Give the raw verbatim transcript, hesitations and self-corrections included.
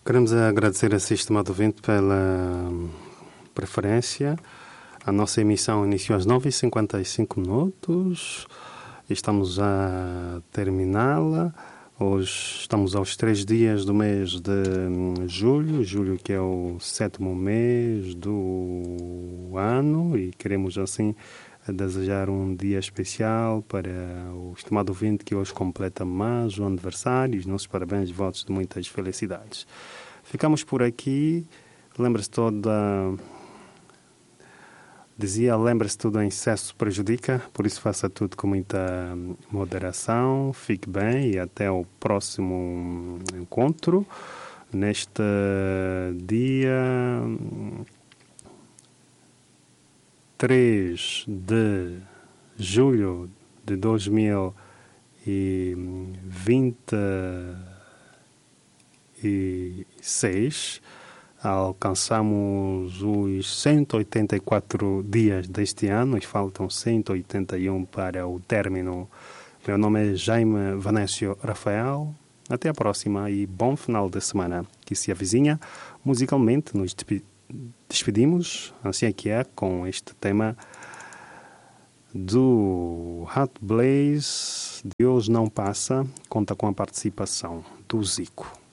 Queremos agradecer a Sistema do Vento pela preferência. A nossa emissão iniciou às nove e cinquenta e cinco minutos. Estamos a terminá-la. Hoje estamos aos três dias do mês de julho. Julho que é o sétimo mês do ano. E queremos assim desejar um dia especial para o estimado ouvinte que hoje completa mais um aniversário. Os nossos parabéns e votos de muitas felicidades. Ficamos por aqui. Lembra-se toda... Dizia, lembra-se tudo em excesso prejudica, por isso faça tudo com muita moderação. Fique bem e até o próximo encontro. Neste dia três de julho de dois mil e vinte e seis, alcançamos os cento e oitenta e quatro dias deste ano e faltam cento e oitenta e um para o término. Meu nome é Jaime Vanécio Rafael. Até a próxima e bom final de semana que se avizinha. Musicalmente nos despedimos, assim é que é, com este tema do Hot Blaze. Deus não passa, conta com a participação do Zico.